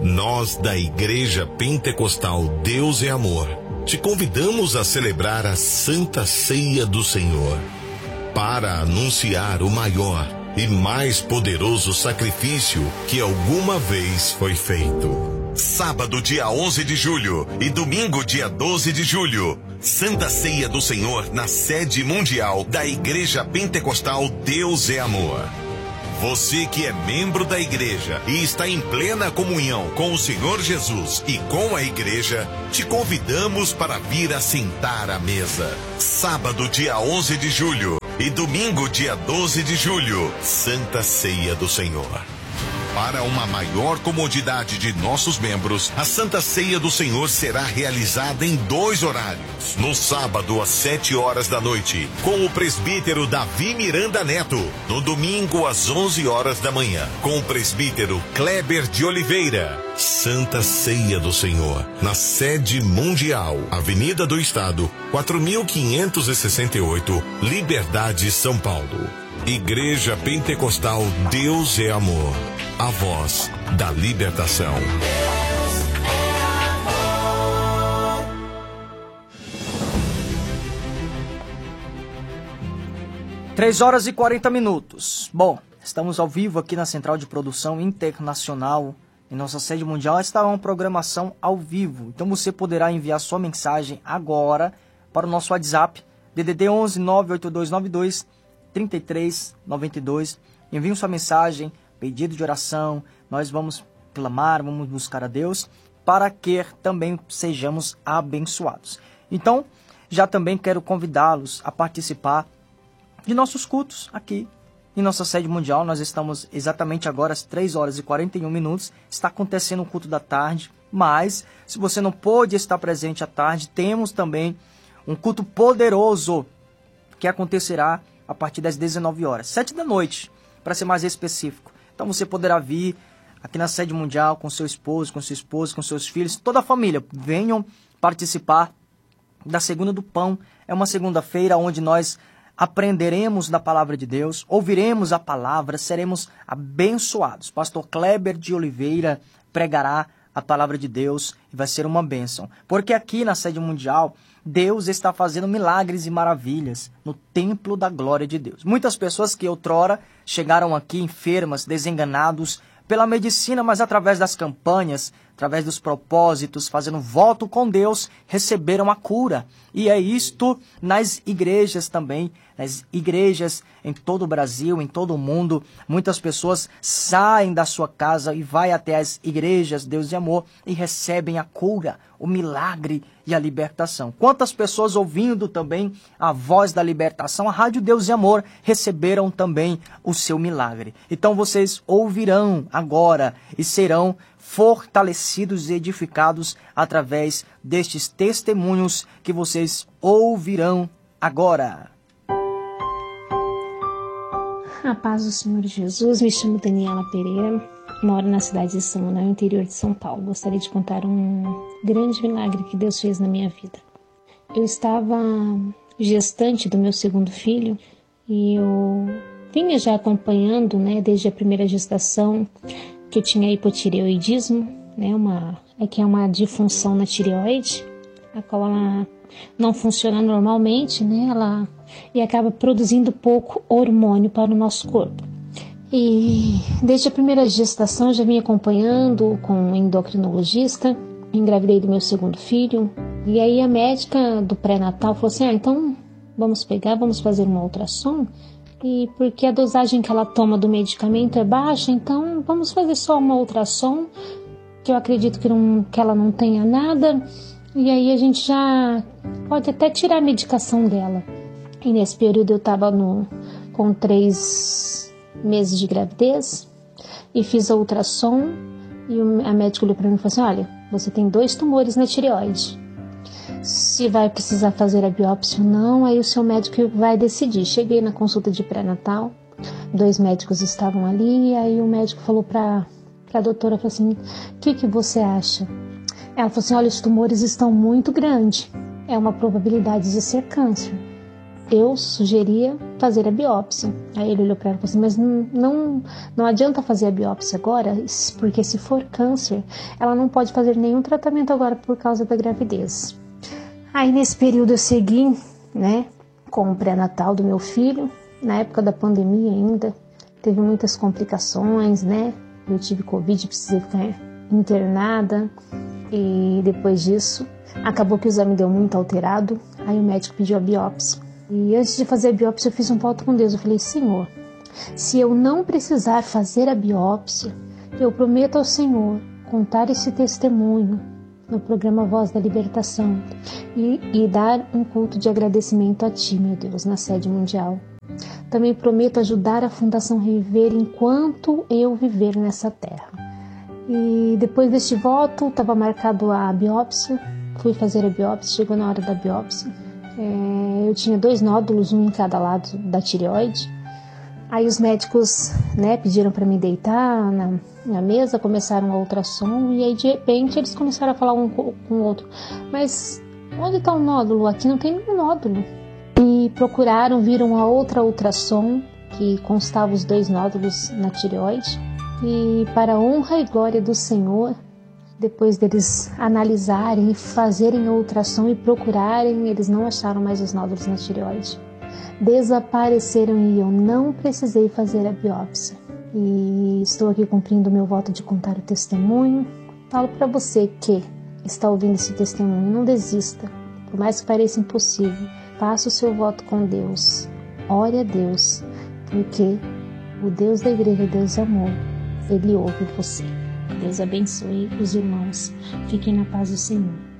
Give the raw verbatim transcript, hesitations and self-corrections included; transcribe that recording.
Nós, da Igreja Pentecostal Deus é Amor, te convidamos a celebrar a Santa Ceia do Senhor, para anunciar o maior e mais poderoso sacrifício que alguma vez foi feito. Sábado, dia onze de julho e domingo, dia doze de julho, Santa Ceia do Senhor na sede mundial da Igreja Pentecostal Deus é Amor. Você que é membro da igreja e está em plena comunhão com o Senhor Jesus e com a igreja, te convidamos para vir assentar à mesa. Sábado, dia onze de julho e domingo, dia doze de julho, Santa Ceia do Senhor. Para uma maior comodidade de nossos membros, a Santa Ceia do Senhor será realizada em dois horários. No sábado, às sete horas da noite, com o presbítero Davi Miranda Neto. No domingo, às onze horas da manhã, com o presbítero Kleber de Oliveira. Santa Ceia do Senhor, na sede mundial, Avenida do Estado, quatro mil quinhentos e sessenta e oito, Liberdade, São Paulo. Igreja Pentecostal Deus é Amor, a voz da libertação. Três horas e quarenta minutos. Bom, estamos ao vivo aqui na Central de Produção Internacional. Em nossa sede mundial está uma programação ao vivo. Então você poderá enviar sua mensagem agora para o nosso WhatsApp, D D D onze nove oito dois nove dois trinta e três noventa e dois. Envie sua mensagem, pedido de oração. Nós vamos clamar, vamos buscar a Deus para que também sejamos abençoados. Então, já também quero convidá-los a participar de nossos cultos aqui em nossa sede mundial. Nós estamos exatamente agora às três horas e quarenta e um minutos. Está acontecendo o culto da tarde, mas se você não pôde estar presente à tarde, temos também um culto poderoso que acontecerá a partir das dezenove horas, sete da noite, para ser mais específico. Então você poderá vir aqui na sede mundial com seu esposo, com sua esposa, com seus filhos, toda a família. Venham participar da Segunda do Pão. É uma segunda-feira onde nós aprenderemos da palavra de Deus, ouviremos a palavra, seremos abençoados. Pastor Kleber de Oliveira pregará a palavra de Deus e vai ser uma bênção. Porque aqui na sede mundial, Deus está fazendo milagres e maravilhas no templo da glória de Deus. Muitas pessoas que outrora chegaram aqui enfermas, desenganados pela medicina, mas através das campanhas, através dos propósitos, fazendo voto com Deus, receberam a cura. E é isto nas igrejas também, nas igrejas em todo o Brasil, em todo o mundo. Muitas pessoas saem da sua casa e vai até as igrejas Deus de Amor e recebem a cura, o milagre e a libertação. Quantas pessoas ouvindo também a voz da libertação, a Rádio Deus de Amor, receberam também o seu milagre. Então vocês ouvirão agora e serão fortalecidos e edificados através destes testemunhos que vocês ouvirão agora. A paz do Senhor Jesus, me chamo Daniela Pereira, moro na cidade de São Manuel, interior de São Paulo. Gostaria de contar um grande milagre que Deus fez na minha vida. Eu estava gestante do meu segundo filho e eu vinha já acompanhando, né, desde a primeira gestação, que eu tinha hipotireoidismo, né, uma, é que é uma disfunção na tireoide, a qual ela não funciona normalmente, né, ela, e acaba produzindo pouco hormônio para o nosso corpo. E desde a primeira gestação eu já vinha acompanhando com um endocrinologista, engravidei do meu segundo filho, e aí a médica do pré-natal falou assim, ah, então vamos pegar, vamos fazer uma ultrassom, e porque a dosagem que ela toma do medicamento é baixa, então vamos fazer só uma ultrassom, que eu acredito que, não, que ela não tenha nada, e aí a gente já pode até tirar a medicação dela. E nesse período eu estava com três meses de gravidez, e fiz a ultrassom, e a médica olhou para mim e falou assim, olha, você tem dois tumores na tireoide. Se vai precisar fazer a biópsia ou não, aí o seu médico vai decidir. Cheguei na consulta de pré-natal, dois médicos estavam ali, e aí o médico falou para a doutora, falou assim, o que, que você acha? Ela falou assim, olha, os tumores estão muito grandes, é uma probabilidade de ser câncer. eu sugeria fazer a biópsia. Aí ele olhou para ela e falou assim, mas não, não, não adianta fazer a biópsia agora, porque se for câncer, ela não pode fazer nenhum tratamento agora por causa da gravidez. Aí nesse período eu segui, né, com o pré-natal do meu filho, na época da pandemia ainda, teve muitas complicações, né, eu tive Covid, precisei ficar internada, e depois disso, acabou que o exame deu muito alterado, aí o médico pediu a biópsia. E antes de fazer a biópsia, eu fiz um voto com Deus. Eu falei, Senhor, se eu não precisar fazer a biópsia, eu prometo ao Senhor contar esse testemunho no programa Voz da Libertação e, e dar um culto de agradecimento a Ti, meu Deus, na sede mundial. Também prometo ajudar a Fundação Reviver enquanto eu viver nessa terra. E depois deste voto, estava marcado a biópsia. Fui fazer a biópsia, chegou na hora da biópsia. É, eu tinha dois nódulos, um em cada lado da tireoide. Aí os médicos, né, pediram para me deitar na, na mesa, começaram a ultrassom e aí de repente eles começaram a falar um com o outro. Mas onde está o nódulo? Aqui não tem nenhum nódulo. E procuraram, viram a outra ultrassom que constava os dois nódulos na tireoide. E para a honra e glória do Senhor, depois deles analisarem e fazerem a ultrassom e procurarem, eles não acharam mais os nódulos na tireoide. Desapareceram e eu não precisei fazer a biópsia. E estou aqui cumprindo o meu voto de contar o testemunho. Falo para você que está ouvindo esse testemunho, não desista, por mais que pareça impossível. Faça o seu voto com Deus. Ore a Deus, porque o Deus da igreja, Deus é amor. Ele ouve você. Deus abençoe os irmãos. Fiquem na paz do Senhor.